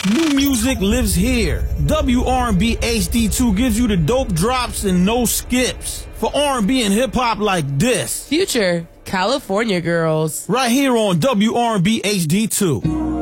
New music lives here. WRB HD2 gives you the dope drops and no skips. For R&B and hip-hop like this. Future California Girls. Right here on WRB HD2.